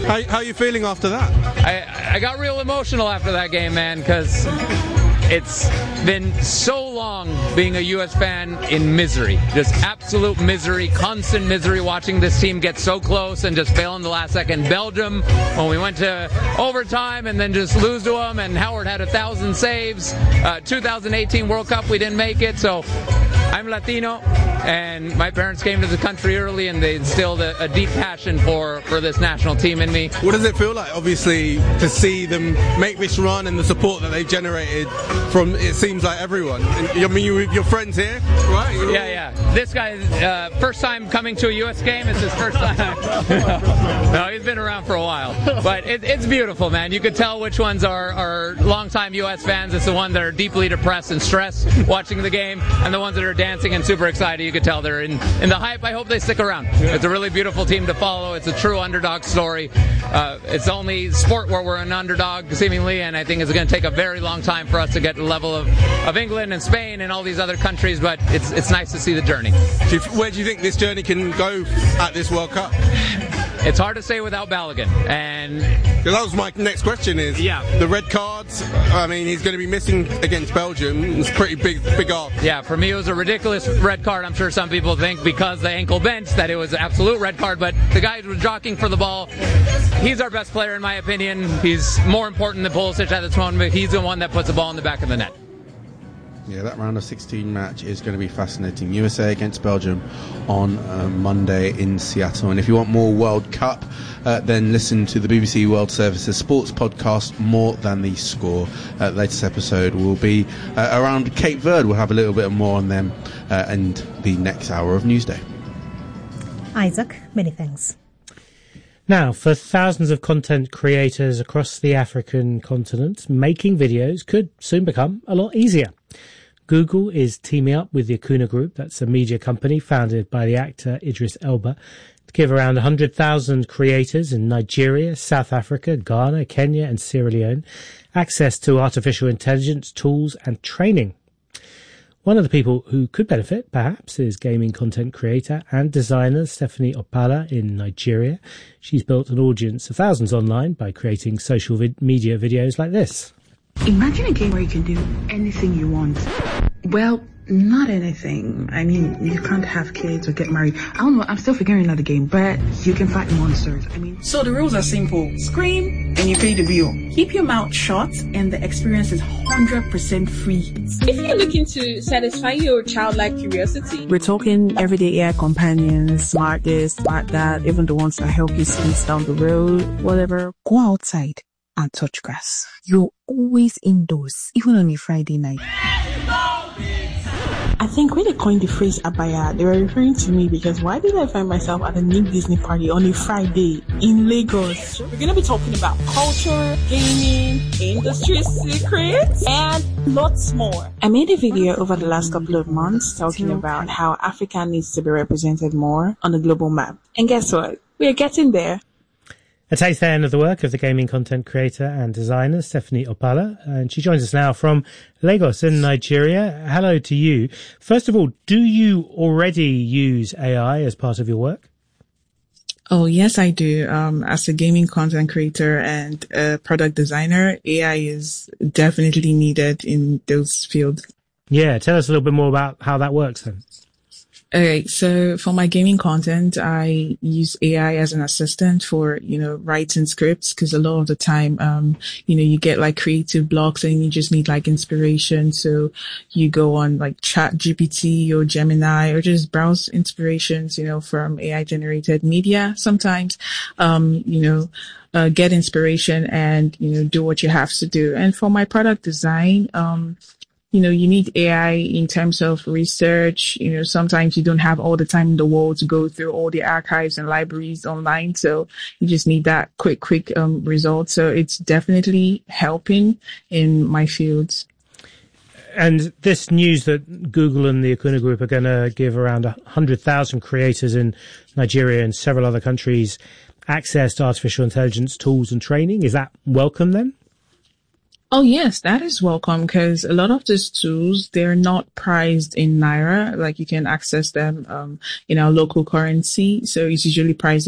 How are you feeling after that? I got real emotional after that game, man, because it's been so long being a U.S. fan in misery. Just absolute misery, constant misery, watching this team get so close and just fail in the last second. Belgium, when we went to overtime and then just lose to them, and Howard had 1,000 saves. 2018 World Cup, we didn't make it, so I'm Latino, and my parents came to the country early, and they instilled a deep passion for this national team in me. What does it feel like, obviously, to see them make this run and the support that they've generated from, it seems like, everyone? And, I mean, your friends here, right? Yeah. This guy, first time coming to a U.S. game. It's his first time. No, he's been around for a while. But it's beautiful, man. You could tell which ones are longtime U.S. fans. It's the ones that are deeply depressed and stressed watching the game, and the ones that are dancing and super excited. You could tell they're in the hype. I hope they stick around. Yeah. It's a really beautiful team to follow. It's a true underdog story. It's the only sport where we're an underdog, seemingly, and I think it's going to take a very long time for us to get the level of England and Spain and all these other countries, but it's nice to see the journey. Where do you think this journey can go at this World Cup? It's hard to say without Balogun, and because that was my next question. Is the red cards? I mean, he's going to be missing against Belgium. It's pretty big off. Yeah, for me it was a ridiculous red card. I'm sure some people think because the ankle bent that it was an absolute red card, but the guy was jockeying for the ball. He's our best player in my opinion. He's more important than Pulisic at this moment, but he's the one that puts the ball in the back of the net. Yeah, that round of 16 match is going to be fascinating. USA against Belgium on Monday in Seattle. And if you want more World Cup, then listen to the BBC World Service's sports podcast, More Than the Score. The latest episode will be around Cape Verde. We'll have a little bit more on them in the next hour of Newsday. Isaac, many thanks. Now, for thousands of content creators across the African continent, making videos could soon become a lot easier. Google is teaming up with the Akuna Group, that's a media company founded by the actor Idris Elba, to give around 100,000 creators in Nigeria, South Africa, Ghana, Kenya and Sierra Leone access to artificial intelligence tools and training. One of the people who could benefit, perhaps, is gaming content creator and designer Stephanie Opala in Nigeria. She's built an audience of thousands online by creating social media videos like this. Imagine a game where you can do anything you want. Well, not anything. I mean, you can't have kids or get married. I don't know, I'm still figuring out the game, but you can fight monsters. So the rules are simple. Scream and you pay the bill. Keep your mouth shut and the experience is 100% free. If you're looking to satisfy your childlike curiosity, we're talking everyday AI companions, smart this, smart that, even the ones that help you see down the road, whatever. Go outside and touch grass. You're always indoors, even on a Friday night. I think when they coined the phrase abaya, they were referring to me because why did I find myself at a new Disney party on a Friday in Lagos? We're going to be talking about culture, gaming, industry secrets, and lots more. I made a video over the last couple of months talking about how Africa needs to be represented more on the global map. And guess what? We're getting there. A taste then of the work of the gaming content creator and designer Stephanie Opala, and she joins us now from Lagos in Nigeria. Hello to you. First of all, do you already use AI as part of your work? Oh, yes, I do. As a gaming content creator and a product designer, AI is definitely needed in those fields. Yeah, tell us a little bit more about how that works then. Okay, so for my gaming content, I use AI as an assistant for, writing scripts, because a lot of the time, you get like creative blocks and you just need like inspiration. So you go on like ChatGPT or Gemini or just browse inspirations, from AI generated media sometimes, get inspiration and, do what you have to do. And for my product design, you need AI in terms of research. Sometimes you don't have all the time in the world to go through all the archives and libraries online. So you just need that quick result. So it's definitely helping in my fields. And this news that Google and the Akuna Group are going to give around 100,000 creators in Nigeria and several other countries access to artificial intelligence tools and training, is that welcome then? Oh, yes, that is welcome because a lot of these tools, they're not priced in Naira. Like you can access them, in our local currency. So it's usually priced